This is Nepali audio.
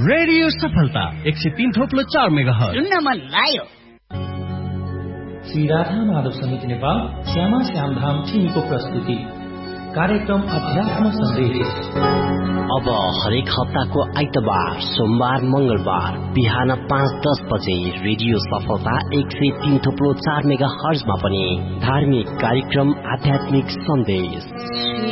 रेडियो सफलता 103.4 मेगाहर्ज सुन्न मन लाग्यो। श्री राधा माधव समिति नेपाल श्यामा श्यामधाम ठिमीको प्रस्तुति कार्यक्रम अध्यात्म सन्देश। अब हरेक हप्ताको आइतबार, सोमबार, मंगलबार बिहान 5:10 बजे रेडियो सफलता 103.4 मेगाहर्जमा पनि धार्मिक कार्यक्रम आध्यात्मिक सन्देश।